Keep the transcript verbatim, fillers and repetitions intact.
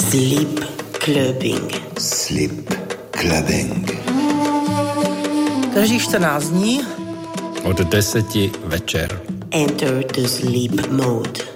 Sleep clubbing. Sleep clubbing. Každých čtrnáct dní od deseti večer. Enter the sleep mode.